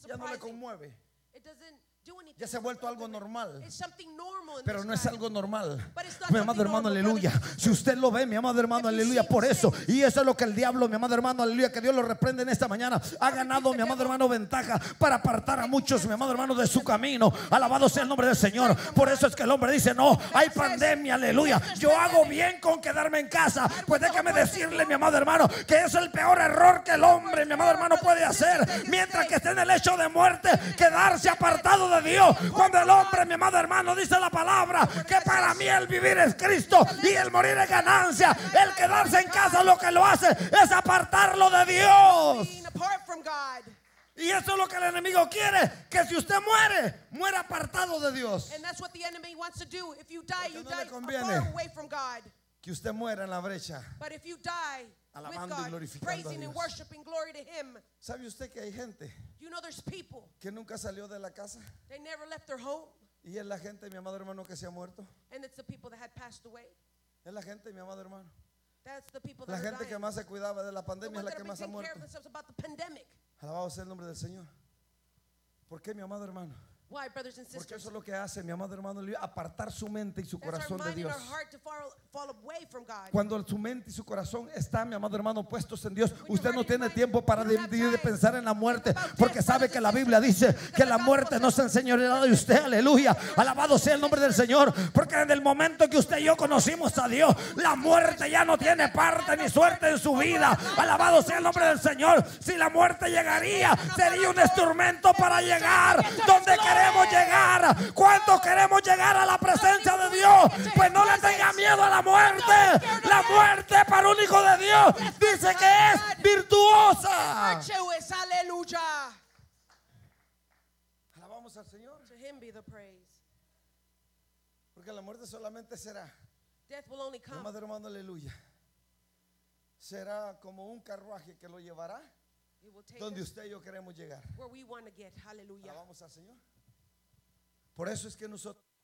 ya no le surprising. conmueve. It doesn't do anything. Ya se ha vuelto algo normal. It's something normal in Pero this no es life. algo normal. But it's not Mi amado something hermano, normal, aleluya. brothers and Si sisters. usted lo ve, mi amado hermano, If you aleluya, see por these eso. things. Y eso es lo que el diablo, mi amado hermano, aleluya, que Dios lo reprende en esta mañana. Ha ganado, mi amado hermano, ventaja para apartar a muchos, mi amado hermano, de su camino. Alabado sea el nombre del Señor. Por eso es que el hombre dice: no, hay pandemia, aleluya. Yo hago bien con quedarme en casa. Pues déjame decirle, mi amado hermano, que es el peor error que el hombre, mi amado hermano, puede hacer. Mientras que esté en el hecho de muerte, quedarse apartado de Dios. Cuando el hombre, mi amado hermano, dice la palabra que para mí el vivir es Cristo y el morir es ganancia. El quedarse en casa lo que lo hace es apartarlo de Dios. Being apart from God. Y eso es lo que el enemigo quiere, que si usted muere, muera apartado de Dios. And that's what the enemy wants to do. If you die, you Porque no le die conviene. far away from God. Que usted muera en la brecha. But if you die with Alabando y God, glorificando a praising and Dios. worshiping glory to Him, ¿Sabe usted que hay gente you know there's people, que nunca salió de la casa? they never left their home. Y es la gente, mi amado hermano, que se ha muerto. And it's the people that had passed away. Es la gente, mi amado hermano. That's the people La that are gente que dying. más se cuidaba de la The pandemia es ones la that que have más ha been taking care muerto. of themselves about the pandemic. Alabado sea el nombre del Señor. ¿Por qué, mi amado hermano? Why, brothers and Porque sisters? eso es lo que hace, mi amado hermano, apartar su mente y su That's our corazón de mind and Dios. our heart to fall away from God. Cuando su mente y su corazón están, mi amado hermano, puestos en Dios, usted no tiene tiempo para de pensar en la muerte, porque sabe que la Biblia dice que la muerte no se enseñoreará de usted. Aleluya, alabado sea el nombre del Señor. Porque en el momento que usted y yo conocimos a Dios, la muerte ya no tiene parte ni suerte en su vida. Alabado sea el nombre del Señor. Si la muerte llegaría, sería un instrumento para llegar donde queremos llegar. ¿Cuántos queremos llegar a la presencia de Dios? Pues no le tenga miedo a la muerte. La muerte para un hijo de Dios dice que es virtuosa. Virtuous, hallelujah. Alabamos al Señor. To Him be the praise. Porque la muerte solamente será, Death will only come. amado hermano, aleluya, será como un carruaje que lo llevará It will take donde us usted y yo queremos llegar. where we want to get. Hallelujah. Alabamos al Señor. Por eso es que nosotros